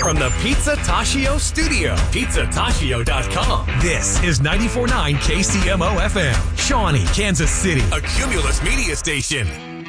From the Pizza Tashio studio, pizzatashio.com. This is 94.9 KCMO FM, Shawnee, Kansas City, a Cumulus media station.